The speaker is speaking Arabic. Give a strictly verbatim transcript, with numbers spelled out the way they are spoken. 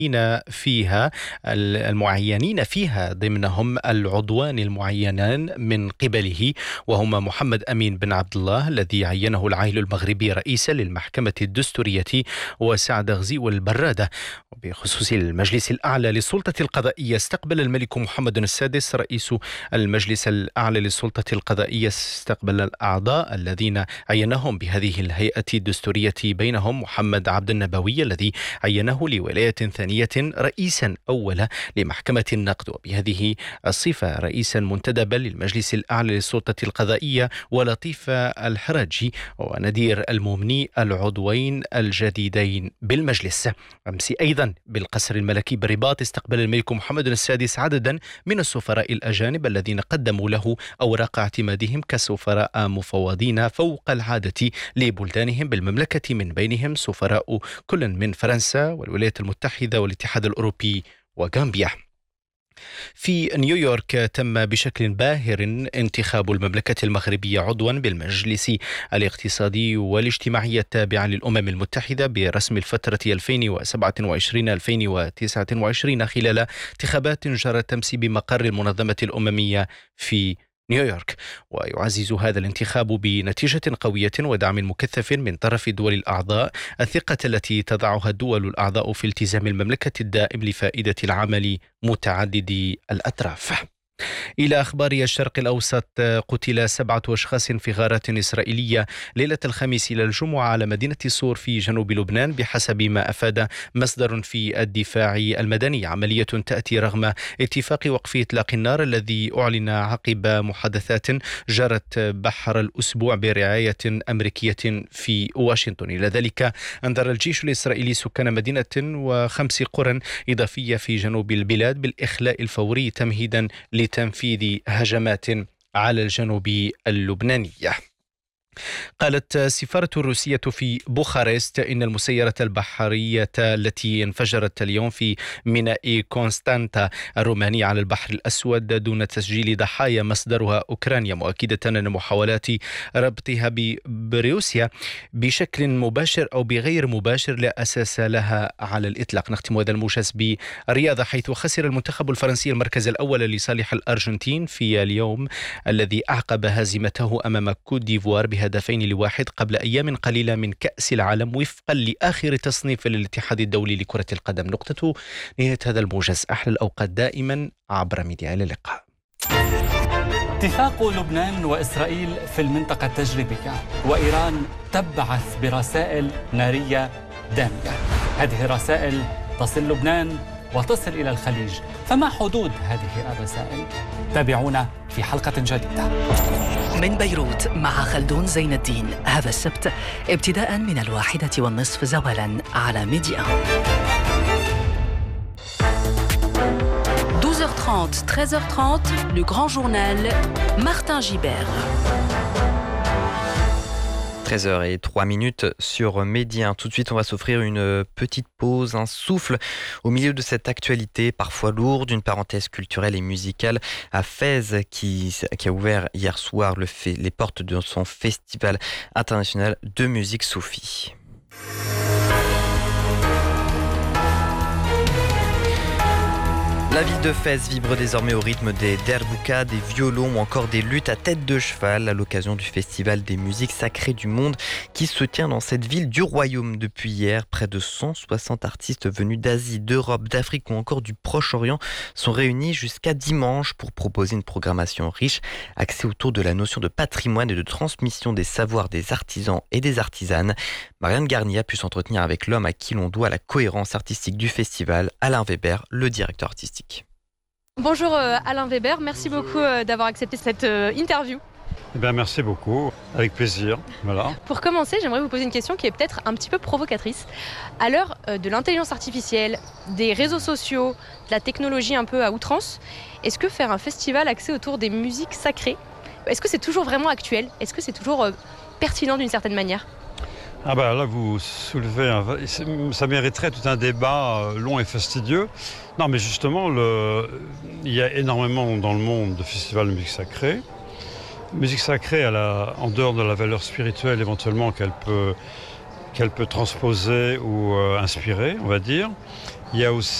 فيها المعينين فيها ضمنهم العضوان المعينان من قبله، وهما محمد أمين بن عبد الله الذي عينه العاهل المغربي رئيسا للمحكمة الدستورية، وسعد غزي البرادة. وبخصوص المجلس الأعلى للسلطة القضائية، استقبل الملك محمد السادس رئيس المجلس الأعلى للسلطة القضائية استقبل الأعضاء الذين عينهم بهذه الهيئة الدستورية، بينهم محمد عبد النبوي الذي عينه لولاية ثانية رئيسا أولا لمحكمة النقد، وبهذه الصفة رئيسا منتدبا للمجلس الأعلى للسلطة القضائية، ولطيف الحراجي وندير المومني العضوين الجديدين بالمجلس. أمس أيضا بالقصر الملكي بالرباط استقبل الملك محمد السادس عددا من السفراء الأجانب الذين قدموا له أوراق اعتمادهم كسفراء مفوضين فوق العادة لبلدانهم بالمملكة، من بينهم سفراء كل من فرنسا والولايات المتحدة والاتحاد الأوروبي وغامبيا. في نيويورك تم بشكل باهر انتخاب المملكة المغربية عضوا بالمجلس الاقتصادي والاجتماعي التابع للأمم المتحدة برسم الفترة ألفين وسبعة وعشرين ألفين وتسعة وعشرين خلال انتخابات جرت أمس بمقر المنظمة الأممية في نيويورك. ويعزز هذا الانتخاب بنتيجة قوية ودعم مكثف من طرف الدول الأعضاء الثقة التي تضعها الدول الأعضاء في التزام المملكة الدائم لفائدة العمل متعدد الأطراف. إلى أخبار الشرق الأوسط، قتل سبعة أشخاص في غارات إسرائيلية ليلة الخميس إلى الجمعة على مدينة صور في جنوب لبنان بحسب ما أفاد مصدر في الدفاع المدني. عملية تأتي رغم اتفاق وقف إطلاق النار الذي أعلن عقب محادثات جرت بحر الأسبوع برعاية أمريكية في واشنطن. إلى ذلك أنذر الجيش الإسرائيلي سكان مدينة وخمس قرى إضافية في جنوب البلاد بالإخلاء الفوري تمهيدا لتنفيذ هجمات على الجنوب اللبناني. قالت السفارة الروسية في بوخارست إن المسيرة البحرية التي انفجرت اليوم في ميناء كونستانتا الروماني على البحر الأسود دون تسجيل ضحايا مصدرها أوكرانيا، مؤكدة أن محاولات ربطها بروسيا بشكل مباشر أو بغير مباشر لا أساس لها على الإطلاق. نختم هذا الموجز برياضة، حيث خسر المنتخب الفرنسي المركز الأول لصالح الأرجنتين في اليوم الذي أعقب هزيمته أمام كوت ديفوار بهدفين لواحد قبل أيام قليلة من كأس العالم وفقا لآخر تصنيف للاتحاد الدولي لكرة القدم. نقطة نهاية هذا الموجز. أحلى الأوقات دائما عبر ميديا. إلى اللقاء. اتفاق لبنان وإسرائيل في المنطقة التجريبية، وإيران تبعث برسائل نارية دامية. هذه الرسائل تصل لبنان وتصل إلى الخليج، فما حدود هذه الرسائل؟ تابعونا في حلقة جديدة من بيروت مع خلدون زين الدين هذا السبت ابتداء من الواحدة والنصف زوالا على ميديا. douze heures trente, treize heures trente, le grand journal, Martin Gibert. treize heures trois sur Média. Tout de suite, on va s'offrir une petite pause, un souffle au milieu de cette actualité parfois lourde, une parenthèse culturelle et musicale à Fès qui, qui a ouvert hier soir le fait, les portes de son festival international de musique soufie. La ville de Fès vibre désormais au rythme des derboukas, des violons ou encore des luttes à tête de cheval à l'occasion du festival des musiques sacrées du monde qui se tient dans cette ville du royaume. Depuis hier, près de cent soixante artistes venus d'Asie, d'Europe, d'Afrique ou encore du Proche-Orient sont réunis jusqu'à dimanche pour proposer une programmation riche, axée autour de la notion de patrimoine et de transmission des savoirs des artisans et des artisanes. Marianne Garnier a pu s'entretenir avec l'homme à qui l'on doit la cohérence artistique du festival, Alain Weber, le directeur artistique. Bonjour euh, Alain Weber, merci beaucoup euh, d'avoir accepté cette euh, interview. Eh bien, merci beaucoup, avec plaisir. Voilà. Pour commencer, j'aimerais vous poser une question qui est peut-être un petit peu provocatrice. À l'heure euh, de l'intelligence artificielle, des réseaux sociaux, de la technologie un peu à outrance, est-ce que faire un festival axé autour des musiques sacrées, est-ce que c'est toujours vraiment actuel? Est-ce que c'est toujours euh, pertinent d'une certaine manière? Ah ben là, vous soulevez, un... ça mériterait tout un débat long et fastidieux. Non, mais justement, le... il y a énormément dans le monde de festivals de musique sacrée. Musique sacrée, elle a, en dehors de la valeur spirituelle éventuellement qu'elle peut, qu'elle peut transposer ou euh, inspirer, on va dire, Il y a aussi